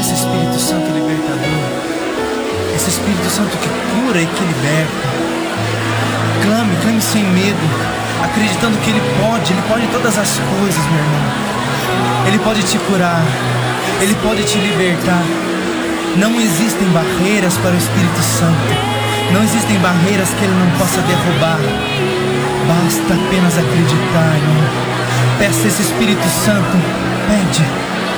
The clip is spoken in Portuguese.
esse Espírito Santo libertador, esse Espírito Santo que cura e que liberta. Clame sem medo, acreditando que Ele pode todas as coisas, meu irmão. Ele pode te curar, Ele pode te libertar. Não existem barreiras para o Espírito Santo, não existem barreiras que Ele não possa derrubar. Basta apenas acreditar, irmão. Peça esse Espírito Santo, pede.